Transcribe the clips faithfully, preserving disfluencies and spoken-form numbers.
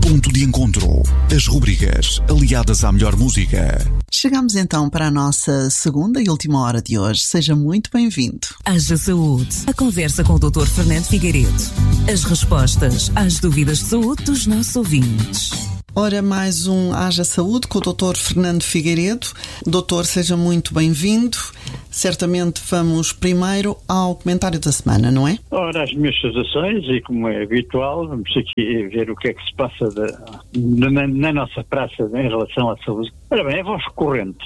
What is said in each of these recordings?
Ponto de Encontro. As rubricas aliadas à melhor música. Chegamos então para a nossa segunda e última hora de hoje. Seja muito bem-vindo. Haja Saúde. A conversa com o doutor Fernando Figueiredo. As respostas às dúvidas de saúde dos nossos ouvintes. Ora, mais um Haja Saúde com o doutor Fernando Figueiredo. Doutor, seja muito bem-vindo. Certamente vamos primeiro ao comentário da semana, não é? Ora, as minhas saudações, e como é habitual, vamos aqui ver o que é que se passa de, na, na nossa praça em relação à saúde. Ora bem, é voz corrente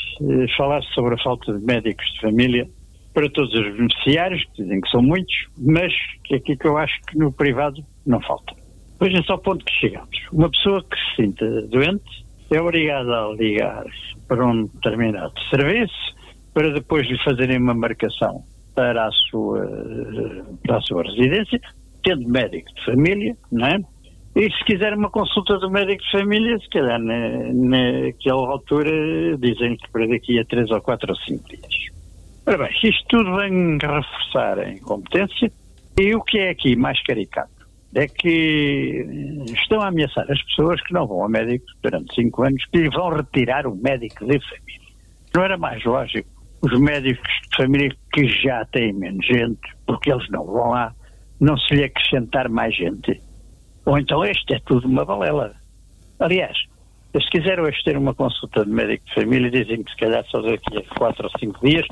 falar sobre a falta de médicos de família para todos os beneficiários, que dizem que são muitos, mas que é aqui que eu acho que no privado não falta. Vejam só ao ponto que chegamos. Uma pessoa que se sinta doente é obrigada a ligar-se para um determinado serviço para depois lhe fazerem uma marcação para a sua, para a sua residência, tendo médico de família, não é? E se quiser uma consulta do médico de família, se calhar na, naquela altura dizem que para daqui a três ou quatro ou cinco dias. Ora bem, isto tudo vem reforçar a incompetência, e o que é aqui mais caricato é que estão a ameaçar as pessoas que não vão a médico durante cinco anos, que lhe vão retirar o médico de família. Não era mais lógico os médicos de família que já têm menos gente, porque eles não vão lá, não se lhe acrescentar mais gente? Ou então este é tudo uma balela. Aliás, se quiser hoje ter uma consulta de médico de família, dizem que se calhar só daqui a quatro ou cinco dias,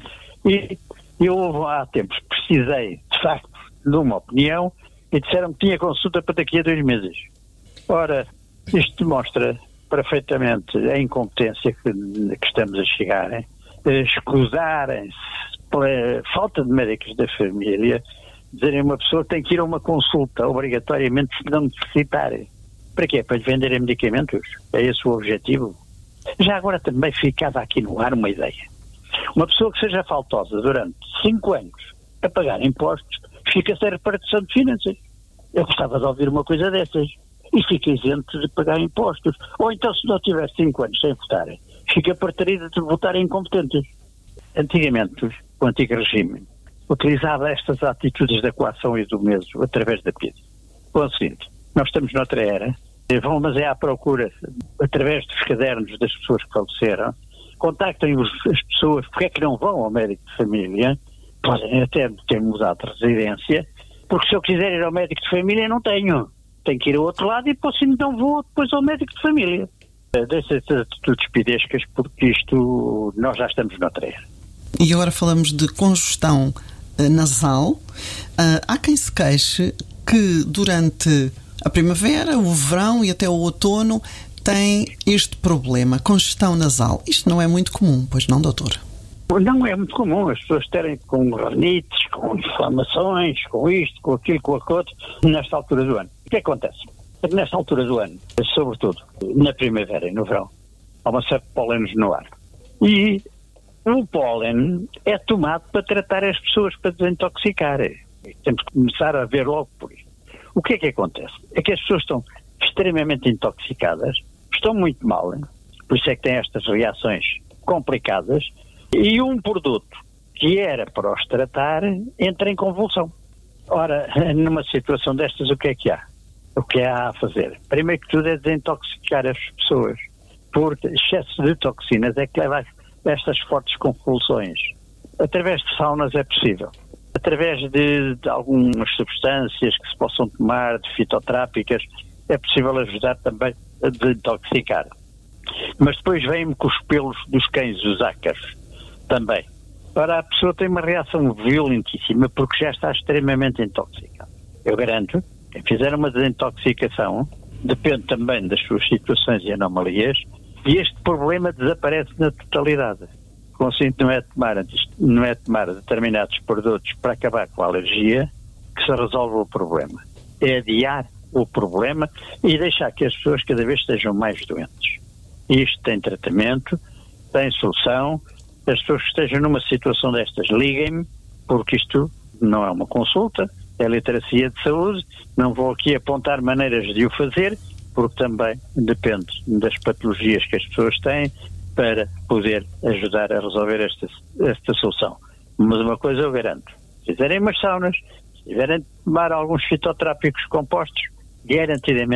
e eu há tempos precisei, de facto, de uma opinião, e disseram que tinha consulta para daqui a dois meses. Ora, isto demonstra perfeitamente a incompetência que, que estamos a chegar, hein? Escusarem-se pela falta de médicos da família, dizerem uma pessoa que tem que ir a uma consulta obrigatoriamente se não necessitarem. Para quê? Para lhe venderem medicamentos? É esse o objetivo? Já agora também ficava aqui no ar uma ideia. Uma pessoa que seja faltosa durante cinco anos a pagar impostos, fica sem repartição de finanças. Eu gostava de ouvir uma coisa dessas. E fica isento de pagar impostos. Ou então, se não tiver cinco anos sem votar, fica preterido de votar incompetentes. Antigamente, o antigo regime utilizava estas atitudes da coação e do meso através da P I D. Bom, é o seguinte, nós estamos noutra era, vão mas é à procura, através dos cadernos das pessoas que faleceram, contactem os, as pessoas, porque é que não vão ao médico de família, podem até ter mudado de residência, porque se eu quiser ir ao médico de família não tenho. Tenho que ir ao outro lado e depois então vou depois ao médico de família. Dessas atitudes pidescas, porque isto, nós já estamos noutra era. E agora falamos de congestão uh, nasal. Uh, há quem se queixe que durante a primavera, o verão e até o outono tem este problema, congestão nasal. Isto não é muito comum, pois não, doutor? Não é muito comum as pessoas terem com ranites, com inflamações, com isto, com aquilo, com aquilo, nesta altura do ano. O que acontece? É que nesta altura do ano, sobretudo na primavera e no verão, há uma série de pólenes no ar. E o pólen é tomado para tratar as pessoas, para desintoxicar. Temos que começar a ver logo por isso. O que é que acontece? É que as pessoas estão extremamente intoxicadas, estão muito mal, hein? Por isso é que têm estas reações complicadas, e um produto que era para os tratar entra em convulsão. Ora, numa situação destas, o que é que há? O que há a fazer? Primeiro que tudo é desintoxicar as pessoas, porque excesso de toxinas é que leva a estas fortes convulsões. Através de saunas é possível. Através de, de algumas substâncias que se possam tomar, de fitoterápicas, é possível ajudar também a desintoxicar. Mas depois vem-me com os pelos dos cães, os ácaros, também. Ora, a pessoa tem uma reação violentíssima porque já está extremamente intoxicada. Eu garanto, quem fizer uma desintoxicação, depende também das suas situações e anomalias, e este problema desaparece na totalidade. O conselho não é tomar, não é tomar determinados produtos para acabar com a alergia que se resolve o problema. É adiar o problema e deixar que as pessoas cada vez estejam mais doentes. Isto tem tratamento, tem solução. As pessoas que estejam numa situação destas, liguem-me, porque isto não é uma consulta, é literacia de saúde, não vou aqui apontar maneiras de o fazer, porque também depende das patologias que as pessoas têm para poder ajudar a resolver esta, esta solução. Mas uma coisa eu garanto, se fizerem umas saunas, se tiverem de tomar alguns fitoterápicos compostos, garantidamente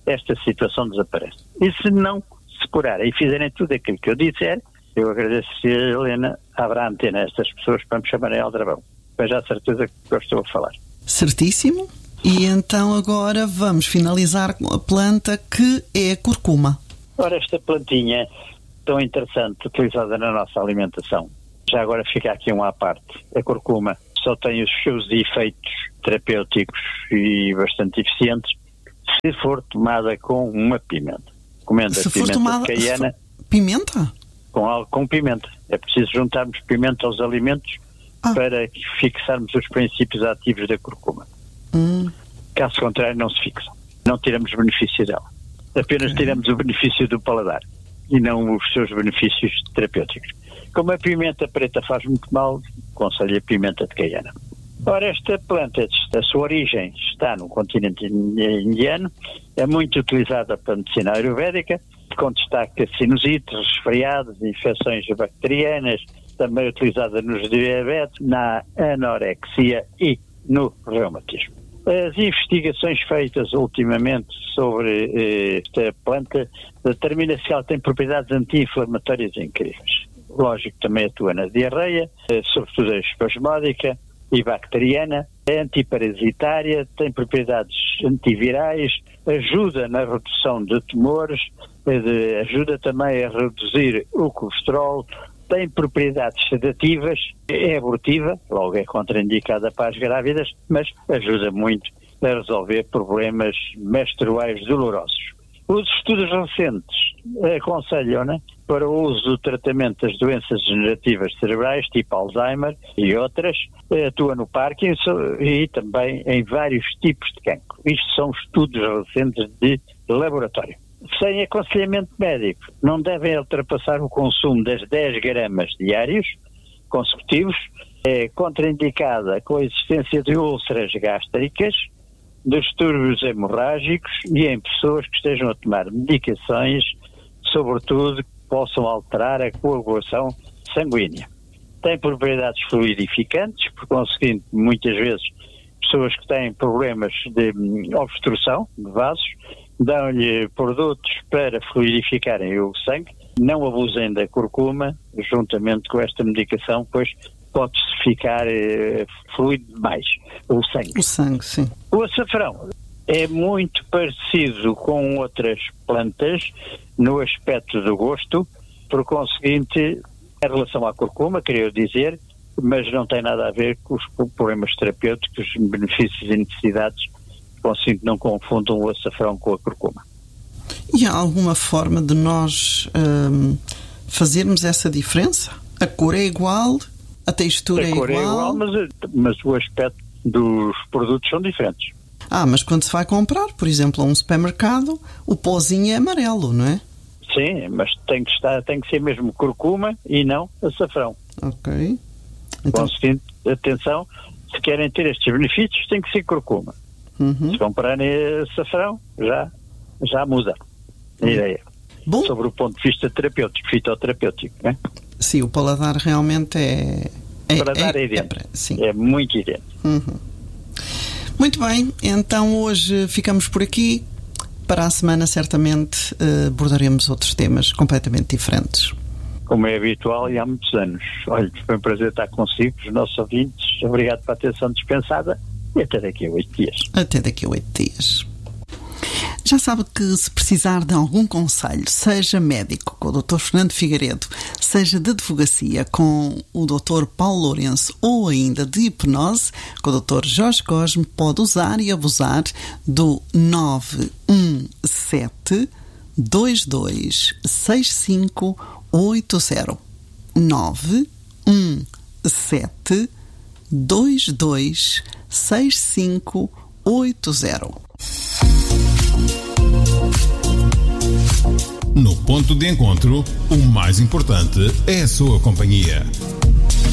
esta situação desaparece. E se não se curarem e fizerem tudo aquilo que eu disser, eu agradeço a Helena, haverá antena a estas pessoas para me chamarem ao travão. Mas já a certeza que eu estou a falar. Certíssimo. E então agora vamos finalizar com a planta que é a curcuma. Ora, esta plantinha tão interessante, utilizada na nossa alimentação, já agora fica aqui um à parte. A curcuma só tem os seus efeitos terapêuticos e bastante eficientes se for tomada com uma pimenta. Comendo Se a for pimenta tomada... de caiena... For... Pimenta? Com, com pimenta. É preciso juntarmos pimenta aos alimentos ah. para fixarmos os princípios ativos da curcuma. Hum. Caso contrário, não se fixam. Não tiramos benefício dela. Apenas okay. tiramos o benefício do paladar e não os seus benefícios terapêuticos. Como a pimenta preta faz muito mal, aconselho a pimenta de caiena. Ora, esta planta, a sua origem está no continente indiano, é muito utilizada para a medicina ayurvédica, com destaque a sinusites, resfriados, infecções bacterianas, também utilizada nos diabetes, na anorexia e no reumatismo. As investigações feitas ultimamente sobre eh, esta planta determinam se ela tem propriedades anti-inflamatórias incríveis. Lógico, também atua na diarreia, eh, sobretudo a espasmódica e bacteriana, é antiparasitária, tem propriedades antivirais, ajuda na redução de tumores, eh, de, ajuda também a reduzir o colesterol, tem propriedades sedativas, é abortiva, logo é contraindicada para as grávidas, mas ajuda muito a resolver problemas menstruais dolorosos. Os estudos recentes aconselham-na para o uso do tratamento das doenças degenerativas cerebrais, tipo Alzheimer e outras, atua no Parkinson e também em vários tipos de cancro. Isto são estudos recentes de laboratório. Sem aconselhamento médico, não devem ultrapassar o consumo das dez gramas diários consecutivos. É contraindicada com a existência de úlceras gástricas, distúrbios hemorrágicos e em pessoas que estejam a tomar medicações, sobretudo que possam alterar a coagulação sanguínea. Tem propriedades fluidificantes, por conseguinte, muitas vezes, pessoas que têm problemas de obstrução de vasos, dão-lhe produtos para fluidificarem o sangue, não abusem da curcuma, juntamente com esta medicação, pois pode-se ficar eh, fluido demais o sangue. O sangue, sim. O açafrão é muito parecido com outras plantas no aspecto do gosto, por conseguinte, em relação à curcuma, queria dizer, mas não tem nada a ver com os problemas terapêuticos, benefícios e necessidades. Consigo não confundam o açafrão com a curcuma. E há alguma forma de nós hum, fazermos essa diferença? A cor é igual, a textura a cor é igual? é igual, mas, mas o aspecto dos produtos são diferentes. Ah, mas quando se vai comprar, por exemplo, a um supermercado, o pozinho é amarelo, não é? Sim, mas tem que, estar, tem que ser mesmo curcuma e não açafrão. Ok. Então... Conseguinte, atenção, se querem ter estes benefícios, tem que ser curcuma. Uhum. Se comprarem açafrão, já, já muda a ideia. Bom. Sobre o ponto de vista terapêutico, fitoterapêutico, não é? Sim, o paladar realmente é... é o paladar é, é idêntico. É, sim. É muito idêntico. Uhum. Muito bem, então hoje ficamos por aqui. Para a semana, certamente, abordaremos outros temas completamente diferentes. Como é habitual e há muitos anos. Olha, foi um prazer estar consigo, os nossos ouvintes. Obrigado pela atenção dispensada. E até daqui a oito dias. Até daqui a oito dias. Já sabe que se precisar de algum conselho, seja médico com o doutor Fernando Figueiredo, seja de advocacia com o doutor Paulo Lourenço ou ainda de hipnose com o doutor Jorge Cosme, pode usar e abusar do nove um sete, dois dois seis cinco oito zero. nove um sete, dois dois seis cinco oito zero. No ponto de encontro, o mais importante é a sua companhia.